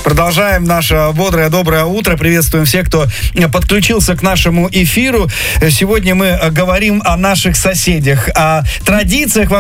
Продолжаем наше бодрое, доброе утро. Приветствуем всех, кто подключился к нашему эфиру. Сегодня мы говорим о наших соседях, о традициях,